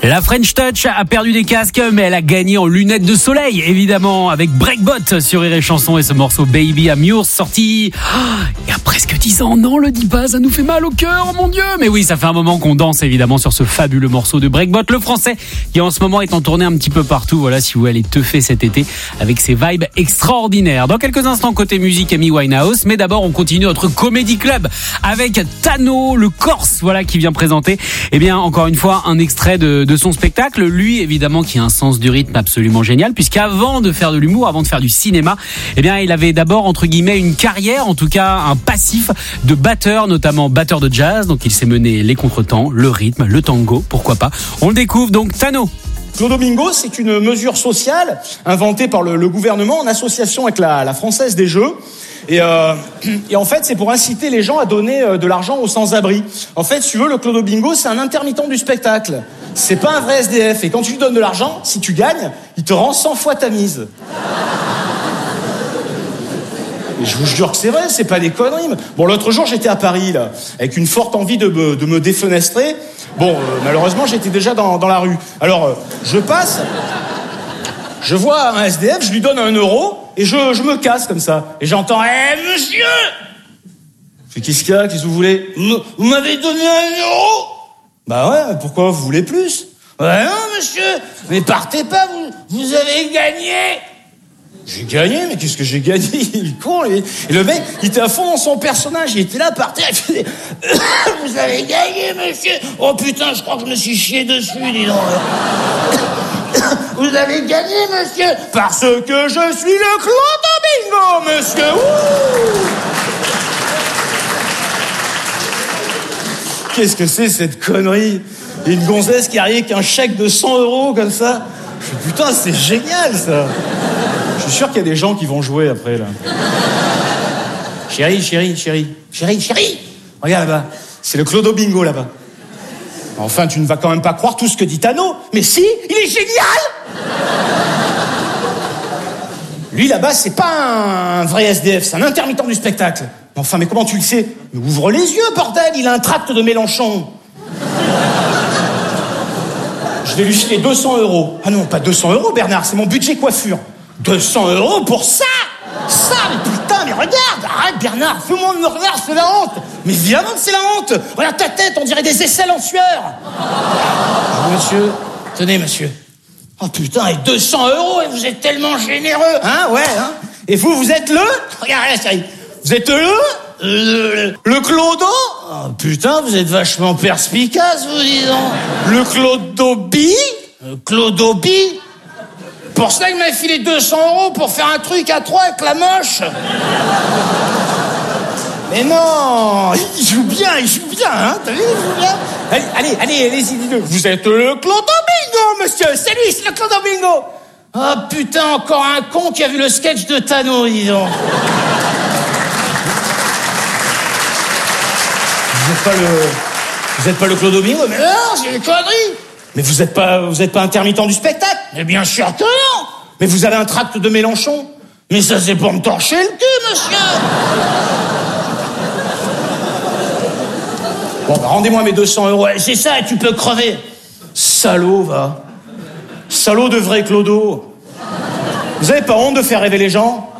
La French Touch a perdu des casques, mais elle a gagné en lunettes de soleil, évidemment, avec Breakbot sur Rire et Chanson et ce morceau Baby Amour sorti il y a presque 10 ans. Non, le dis pas, ça nous fait mal au cœur, mon Dieu. Mais oui, ça fait un moment qu'on danse évidemment sur ce fabuleux morceau de Breakbot, le français, qui en ce moment est en tournée un petit peu partout. Voilà, si vous voulez aller teuffer cet été avec ses vibes extraordinaires. Dans quelques instants, côté musique, Amy Winehouse. Mais d'abord, on continue notre Comedy Club avec Tano, le Corse, voilà, qui vient présenter, eh bien, encore une fois, un extrait de son spectacle. Lui, évidemment, qui a un sens du rythme absolument génial, puisqu'avant de faire de l'humour, avant de faire du cinéma, eh bien, il avait d'abord, entre guillemets, une carrière, en tout cas, un passif de batteur, notamment batteur de jazz. Donc, il s'est mené les contretemps, le rythme, le tango, pourquoi pas. On le découvre, donc, Tano. Clodo Bingo, c'est une mesure sociale inventée par le gouvernement en association avec la Française des Jeux. Et en fait, c'est pour inciter les gens à donner de l'argent aux sans-abri. En fait, si tu veux, le Clodo Bingo, c'est un intermittent du spectacle. C'est pas un vrai SDF. Et quand tu lui donnes de l'argent, si tu gagnes, il te rend 100 fois ta mise. Et je vous jure que c'est vrai, c'est pas des conneries. Bon, l'autre jour, j'étais à Paris, là, avec une forte envie de me défenestrer. Bon, malheureusement, j'étais déjà dans la rue. Alors, je passe, je vois un SDF, je lui donne 1 euro, et je me casse comme ça. Et j'entends, monsieur! Je fais, qu'est-ce qu'il y a? Qu'est-ce que vous voulez? Vous m'avez donné 1 euro? Bah ouais, pourquoi vous voulez plus? Ouais, non, monsieur, mais partez pas, vous avez gagné. J'ai gagné, mais qu'est-ce que j'ai gagné? Il est con, et le mec, il était à fond dans son personnage, il était là par terre, il faisait vous avez gagné, monsieur. Oh putain, je crois que je me suis chié dessus, dis donc. Vous avez gagné, monsieur, parce que je suis le Clodo Bingo, monsieur. Ouh. Qu'est-ce que c'est cette connerie? Une gonzesse qui arrive avec un chèque de 100 euros comme ça. Je fais, putain, c'est génial ça. Je suis sûr qu'il y a des gens qui vont jouer après là. Chérie. Regarde là-bas, c'est le Clodo Bingo là-bas. Enfin, tu ne vas quand même pas croire tout ce que dit Tano. Mais si, il est génial. Lui là-bas, c'est pas un vrai SDF, c'est un intermittent du spectacle. Enfin, mais comment tu le sais? Mais ouvre les yeux, bordel, il a un tract de Mélenchon. Je vais lui filer 200 euros. Ah non, pas 200 euros, Bernard, c'est mon budget coiffure. 200 euros pour ça? Ça, mais putain, mais regarde, arrête Bernard, tout le monde me regarde, c'est la honte. Mais évidemment que c'est la honte. Regarde ta tête, on dirait des aisselles en sueur. Monsieur, tenez monsieur. Oh putain, et 200 euros, et vous êtes tellement généreux. Hein, ouais, hein. Et vous êtes le... Regarde, chérie. Vous êtes le Clodo? Oh, putain, vous êtes vachement perspicace, vous disons. Le Clodobi? Clodobi? Pour ça, il m'a filé 200 euros pour faire un truc à 3 avec la moche. Mais non, il joue bien, hein. T'as vu, il joue bien. Allez-y, dis-le. Vous êtes le Clodo Bingo, monsieur. C'est lui, c'est le Clodo Bingo. Oh putain, encore un con qui a vu le sketch de Tano, dis donc. Vous êtes pas le Clodo Bingo? Mais non, c'est une connerie. Mais vous êtes pas intermittent du spectacle? Mais bien sûr que non. Mais vous avez un tract de Mélenchon? Mais ça, c'est pour me torcher le cul, monsieur. Bon, bah, rendez-moi mes 200 euros. C'est ça, et tu peux crever. Salaud, va. Salaud de vrai Clodo. Vous avez pas honte de faire rêver les gens?